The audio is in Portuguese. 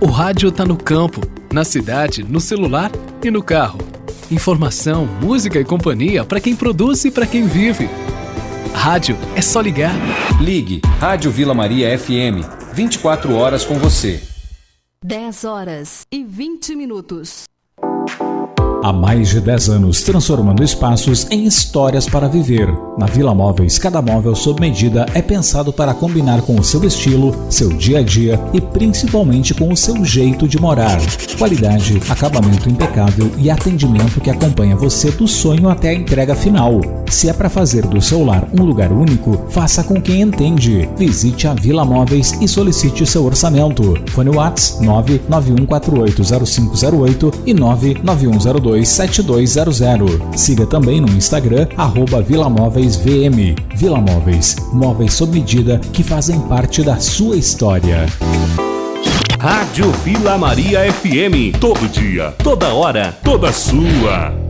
O rádio tá no campo, na cidade, no celular e no carro. Informação, música e companhia para quem produz e para quem vive. Rádio é só ligar. Ligue Rádio Vila Maria FM, 24 horas com você. 10h20. Há mais de 10 anos, transformando espaços em histórias para viver. Na Vila Móveis, cada móvel sob medida é pensado para combinar com o seu estilo, seu dia a dia e principalmente com o seu jeito de morar. Qualidade, acabamento impecável e atendimento que acompanha você do sonho até a entrega final. Se é para fazer do seu lar um lugar único, faça com quem entende. Visite a Vila Móveis e solicite seu orçamento. Fone WhatsApp 991480508 e 99102 7200. Siga também no Instagram @VilaMóveisVM. Vila Móveis, móveis sob medida que fazem parte da sua história. Rádio Vila Maria FM, todo dia, toda hora, toda sua.